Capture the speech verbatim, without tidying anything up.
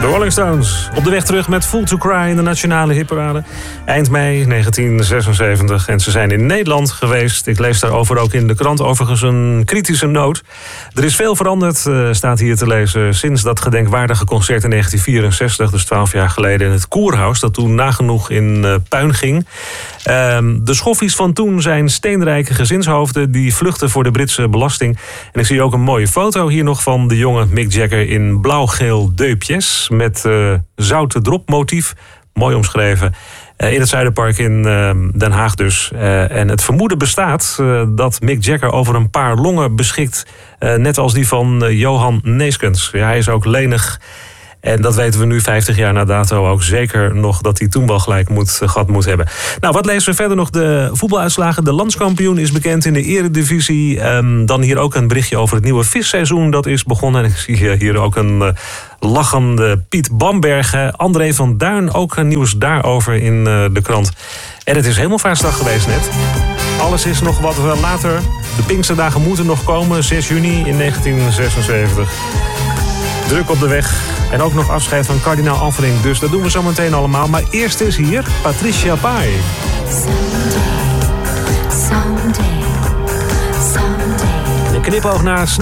De Rolling Stones op de weg terug met Fool to Cry in de nationale hitparade. Eind mei negentien zesenzeventig. En ze zijn in Nederland geweest. Ik lees daarover ook in de krant overigens een kritische noot. Er is veel veranderd, uh, staat hier te lezen, sinds dat gedenkwaardige concert in negentien vierenzestig, dus twaalf jaar geleden, in het Koerhuis, dat toen nagenoeg in uh, puin ging. Uh, de schoffies van toen zijn steenrijke gezinshoofden die vluchten voor de Britse belasting. En ik zie ook een mooie foto hier nog van de jonge Mick Jagger in blauw-geel deux pièces met uh, zouten dropmotief. Mooi omschreven. Uh, in het Zuiderpark in uh, Den Haag dus. Uh, en het vermoeden bestaat uh, dat Mick Jagger over een paar longen beschikt. Uh, net als die van uh, Johan Neeskens. Ja, hij is ook lenig. En dat weten we nu vijftig jaar na dato ook zeker nog, dat hij toen wel gelijk moet, gehad moet hebben. Nou, wat lezen we verder nog? De voetbaluitslagen. De landskampioen is bekend in de eredivisie. Um, dan hier ook een berichtje over het nieuwe visseizoen. Dat is begonnen. En ik zie hier ook een uh, lachende Piet Bambergen. André van Duin, ook een nieuws daarover in uh, de krant. En het is Hemelvaartsdag geweest net. Alles is nog wat later. De Pinksterdagen moeten nog komen. zes juni in negentien zesenzeventig. Druk op de weg. En ook nog afscheid van kardinaal Alfring. Dus dat doen we zo meteen allemaal. Maar eerst is hier Patricia Pai. Een knipoog naar